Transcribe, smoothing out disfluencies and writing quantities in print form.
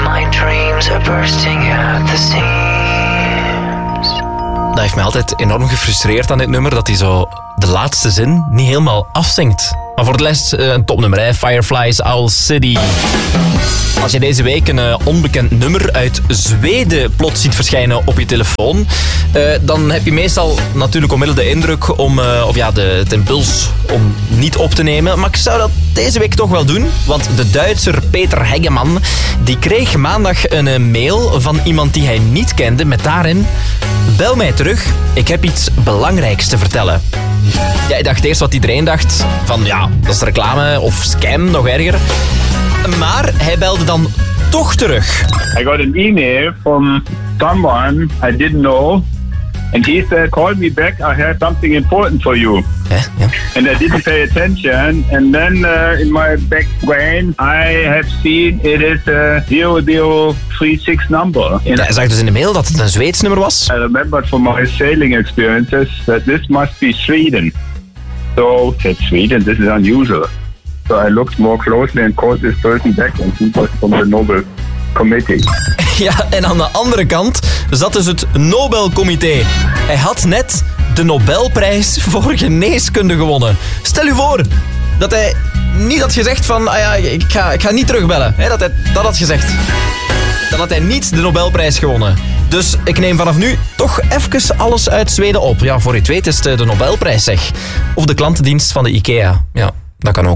My dreams are bursting at the seams. Dat heeft mij altijd enorm gefrustreerd aan dit nummer, dat hij zo de laatste zin niet helemaal afzingt. Maar voor de rest een topnummer, hè? Fireflies, Owl City. Als je deze week een onbekend nummer uit Zweden plots ziet verschijnen op je telefoon, dan heb je meestal natuurlijk onmiddellijk de indruk om, het impuls om niet op te nemen. Maar ik zou dat deze week toch wel doen, want de Duitser Peter Heggeman, die kreeg maandag een mail van iemand die hij niet kende met daarin: bel mij terug, ik heb iets belangrijks te vertellen. Ja, ik dacht eerst wat iedereen dacht, van ja, dat is reclame of scam, nog erger. Maar hij belde dan toch terug. I got an email from someone I didn't know. And he said, call me back, I have something important for you. Ja. And I didn't pay attention. And then in my back brain, I have seen it is a 0036 number. Ja, hij zag dus in de mail dat het een Zweeds nummer was. I remembered from my sailing experiences that this must be Sweden. So, that's Sweden, this is unusual. So I looked more closely and called this person back, and he was from the Nobel Committee. Ja, en aan de andere kant zat dus het Nobelcomité. Hij had net de Nobelprijs voor geneeskunde gewonnen. Stel u voor dat hij niet had gezegd van, ik ga niet terugbellen. Dat hij dat had gezegd. Dan had hij niet de Nobelprijs gewonnen. Dus ik neem vanaf nu toch even alles uit Zweden op. Ja, voor je het weet is het de Nobelprijs, zeg. Of de klantendienst van de IKEA. Ja, dat kan ook.